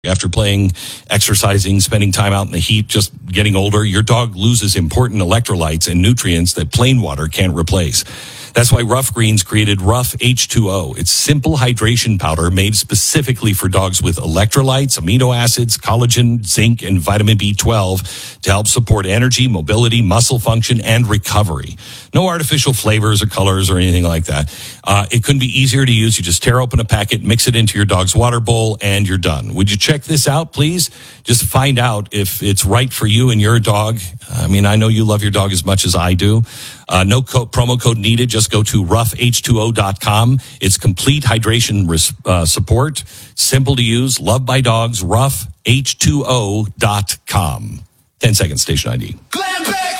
After playing, exercising, spending time out in the heat, just getting older, your dog loses important electrolytes and nutrients that plain water can't replace. That's why Rough Greens created Rough H2O. It's simple hydration powder made specifically for dogs with electrolytes, amino acids, collagen, zinc, and vitamin B12 to help support energy, mobility, muscle function, and recovery. No artificial flavors or colors or anything like that. It couldn't be easier to use. You just tear open a packet, mix it into your dog's water bowl, and you're done. Would you check this out, please? Just find out if it's right for you and your dog. I mean, I know you love your dog as much as I do. No promo code needed. Just go to roughh2o.com. It's complete hydration support. Simple to use. Loved by dogs. Roughh2o.com. 10 seconds, station ID. Glenn Beck!